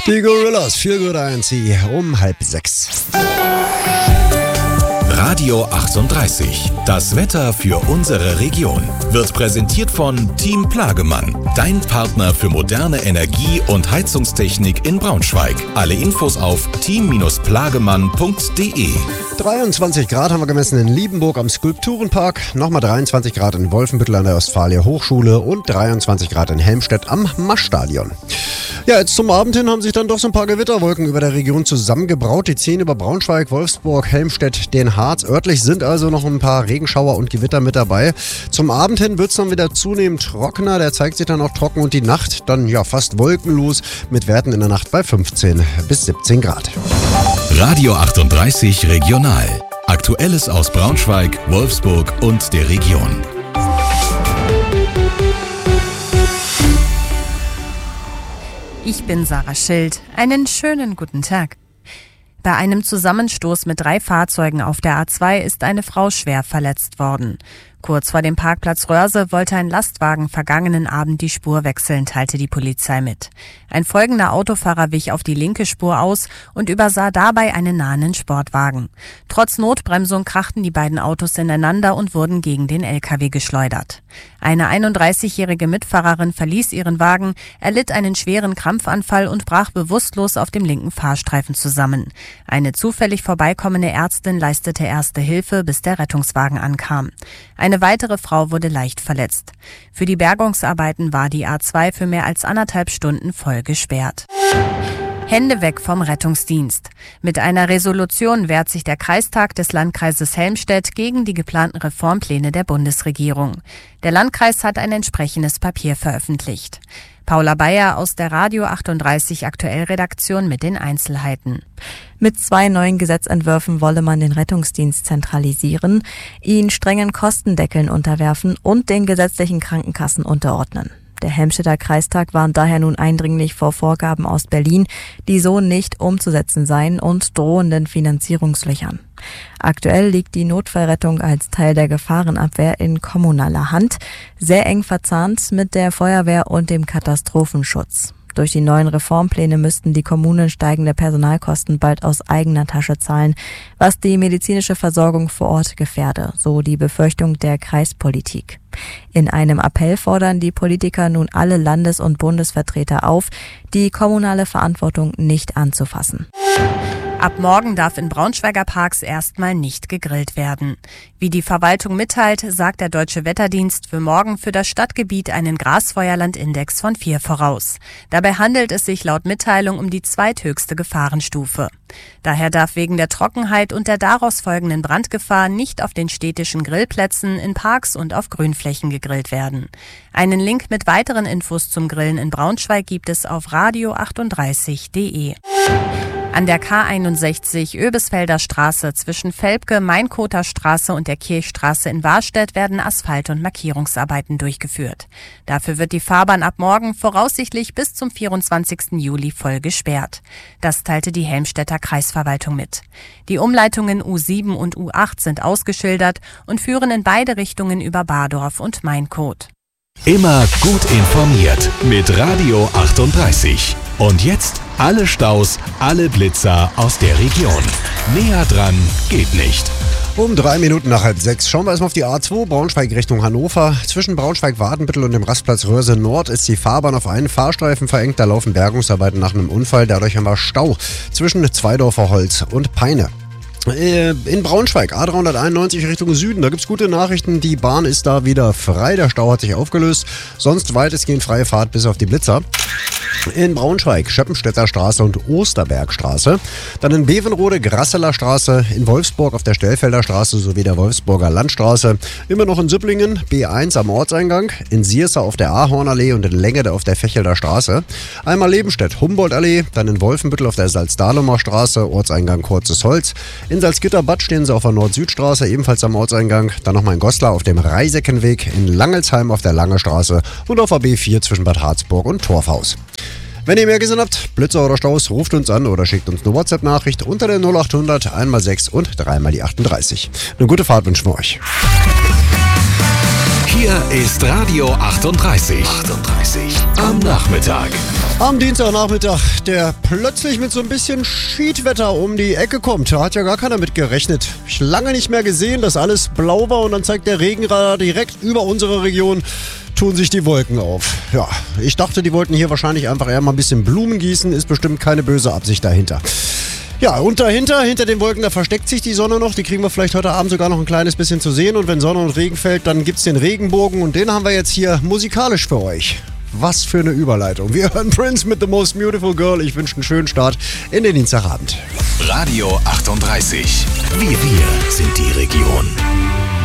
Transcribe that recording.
Die Gorillas, Feel Good INC, um 5:30. Radio 38. Das Wetter für unsere Region wird präsentiert von Team Plagemann, dein Partner für moderne Energie- und Heizungstechnik in Braunschweig. Alle Infos auf team-plagemann.de. 23 Grad haben wir gemessen in Liebenburg am Skulpturenpark, nochmal 23 Grad in Wolfenbüttel an der Ostfalia Hochschule und 23 Grad in Helmstedt am Maschstadion. Ja, jetzt zum Abend hin haben sich dann doch so ein paar Gewitterwolken über der Region zusammengebraut. Die ziehen über Braunschweig, Wolfsburg, Helmstedt, den Harz. Örtlich sind also noch ein paar Regenschauer und Gewitter mit dabei. Zum Abend hin wird es dann wieder zunehmend trockener. Der zeigt sich dann auch trocken und die Nacht dann ja fast wolkenlos mit Werten in der Nacht bei 15 bis 17 Grad. Radio 38 Regional. Aktuelles aus Braunschweig, Wolfsburg und der Region. Ich bin Sarah Schild. Einen schönen guten Tag. Bei einem Zusammenstoß mit 3 Fahrzeugen auf der A2 ist eine Frau schwer verletzt worden. Kurz vor dem Parkplatz Röhrse wollte ein Lastwagen vergangenen Abend die Spur wechseln, teilte die Polizei mit. Ein folgender Autofahrer wich auf die linke Spur aus und übersah dabei einen nahenden Sportwagen. Trotz Notbremsung krachten die beiden Autos ineinander und wurden gegen den LKW geschleudert. Eine 31-jährige Mitfahrerin verließ ihren Wagen, erlitt einen schweren Krampfanfall und brach bewusstlos auf dem linken Fahrstreifen zusammen. Eine zufällig vorbeikommende Ärztin leistete erste Hilfe, bis der Rettungswagen ankam. Eine weitere Frau wurde leicht verletzt. Für die Bergungsarbeiten war die A2 für mehr als 1,5 Stunden voll gesperrt. Hände weg vom Rettungsdienst. Mit einer Resolution wehrt sich der Kreistag des Landkreises Helmstedt gegen die geplanten Reformpläne der Bundesregierung. Der Landkreis hat ein entsprechendes Papier veröffentlicht. Paula Bayer aus der Radio 38 Aktuell-Redaktion mit den Einzelheiten. Mit 2 neuen Gesetzentwürfen wolle man den Rettungsdienst zentralisieren, ihn strengen Kostendeckeln unterwerfen und den gesetzlichen Krankenkassen unterordnen. Der Helmstedter Kreistag warnt daher nun eindringlich vor Vorgaben aus Berlin, die so nicht umzusetzen seien und drohenden Finanzierungslöchern. Aktuell liegt die Notfallrettung als Teil der Gefahrenabwehr in kommunaler Hand, sehr eng verzahnt mit der Feuerwehr und dem Katastrophenschutz. Durch die neuen Reformpläne müssten die Kommunen steigende Personalkosten bald aus eigener Tasche zahlen, was die medizinische Versorgung vor Ort gefährde, so die Befürchtung der Kreispolitik. In einem Appell fordern die Politiker nun alle Landes- und Bundesvertreter auf, die kommunale Verantwortung nicht anzufassen. Ab morgen darf in Braunschweiger Parks erstmal nicht gegrillt werden. Wie die Verwaltung mitteilt, sagt der Deutsche Wetterdienst für morgen für das Stadtgebiet einen Grasfeuerlandindex von 4 voraus. Dabei handelt es sich laut Mitteilung um die zweithöchste Gefahrenstufe. Daher darf wegen der Trockenheit und der daraus folgenden Brandgefahr nicht auf den städtischen Grillplätzen, in Parks und auf Grünflächen gegrillt werden. Einen Link mit weiteren Infos zum Grillen in Braunschweig gibt es auf radio38.de. An der K61 Oebisfelder Straße zwischen Velpke, Mainkoter Straße und der Kirchstraße in Warstedt werden Asphalt- und Markierungsarbeiten durchgeführt. Dafür wird die Fahrbahn ab morgen voraussichtlich bis zum 24. Juli voll gesperrt. Das teilte die Helmstedter Kreisverwaltung mit. Die Umleitungen U7 und U8 sind ausgeschildert und führen in beide Richtungen über Bardorf und Mainkot. Immer gut informiert mit Radio 38. Und jetzt alle Staus, alle Blitzer aus der Region. Näher dran geht nicht. Um 3 Minuten nach 5:30 schauen wir erstmal auf die A2 Braunschweig Richtung Hannover. Zwischen Braunschweig-Wadenbüttel und dem Rastplatz Röhrse Nord ist die Fahrbahn auf einen Fahrstreifen verengt. Da laufen Bergungsarbeiten nach einem Unfall. Dadurch haben wir Stau zwischen Zweidorfer Holz und Peine. In Braunschweig, A391 Richtung Süden, da gibt's gute Nachrichten, die Bahn ist da wieder frei, der Stau hat sich aufgelöst, sonst weitestgehend freie Fahrt bis auf die Blitzer. In Braunschweig, Schöppenstädter Straße und Osterbergstraße, dann in Bevenrode, Grasseler Straße, in Wolfsburg auf der Stellfelder Straße sowie der Wolfsburger Landstraße, immer noch in Süpplingen, B1 am Ortseingang, in Siersa auf der Ahornallee und in Längede auf der Fechelder Straße, einmal Lebenstedt, Humboldtallee, dann in Wolfenbüttel auf der Salzdahlumer Straße, Ortseingang Kurzes Holz, in Salzgitterbad stehen sie auf der Nord-Süd-Straße, ebenfalls am Ortseingang. Dann nochmal in Goslar auf dem Reiseckenweg, in Langelsheim auf der Lange Straße und auf der B4 zwischen Bad Harzburg und Torfhaus. Wenn ihr mehr gesehen habt, Blitzer oder Staus, ruft uns an oder schickt uns eine WhatsApp-Nachricht unter der 0800 1x6 und 3x38. Eine gute Fahrt wünschen wir euch. Hier ist Radio 38. am Nachmittag. Am Dienstagnachmittag, der plötzlich mit so ein bisschen Schiedwetter um die Ecke kommt. Da hat ja gar keiner mit gerechnet. Ich lange nicht mehr gesehen, dass alles blau war und dann zeigt der Regenradar direkt über unsere Region, tun sich die Wolken auf. Ja, ich dachte, die wollten hier wahrscheinlich einfach eher mal ein bisschen Blumen gießen, ist bestimmt keine böse Absicht dahinter. Ja, und hinter den Wolken, da versteckt sich die Sonne noch. Die kriegen wir vielleicht heute Abend sogar noch ein kleines bisschen zu sehen. Und wenn Sonne und Regen fällt, dann gibt's den Regenbogen. Und den haben wir jetzt hier musikalisch für euch. Was für eine Überleitung. Wir hören Prince mit The Most Beautiful Girl. Ich wünsche einen schönen Start in den Dienstagabend. Radio 38. Wir sind die Region.